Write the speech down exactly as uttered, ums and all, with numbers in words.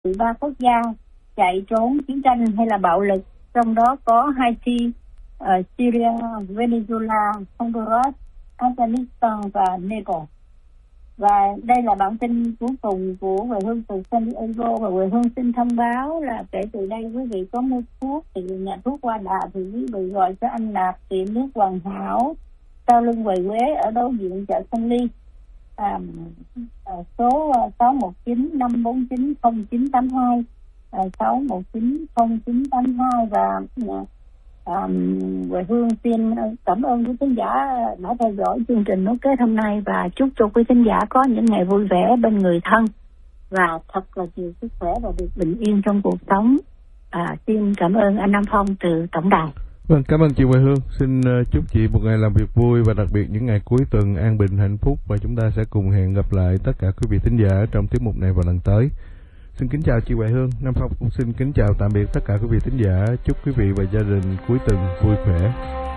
từ ba quốc gia chạy trốn chiến tranh hay là bạo lực, trong đó có Haiti, uh, Syria, Venezuela, Honduras, Afghanistan và Nepal. Và đây là bản tin cuối cùng của Quầy Hương từ San Diego, và Quầy Hương xin thông báo là kể từ đây quý vị có mua thuốc thì nhà thuốc Hoa Đà thì quý vị gọi cho anh Nạp, tiệm nước Hoàn Hảo, sau lưng quầy Quế ở đối diện chợ Sông Ly, à, à, số sáu một chín năm bốn chín không chín tám hai, à, sáu một chín không chín tám hai. Và à, Quầy Hương xin cảm ơn quý khán giả đã theo dõi chương trình nối kết hôm nay, và chúc cho quý khán giả có những ngày vui vẻ bên người thân và thật là nhiều sức khỏe và được bình yên trong cuộc sống. À, xin cảm ơn anh Nam Phong từ tổng đài. Vâng, cảm ơn chị Quầy Hương. Xin uh, chúc chị một ngày làm việc vui và đặc biệt những ngày cuối tuần an bình hạnh phúc, và chúng ta sẽ cùng hẹn gặp lại tất cả quý vị thính giả trong tiết mục này vào lần tới. Xin kính chào chị Quầy Hương. Nam Phong cũng xin kính chào tạm biệt tất cả quý vị thính giả. Chúc quý vị và gia đình cuối tuần vui khỏe.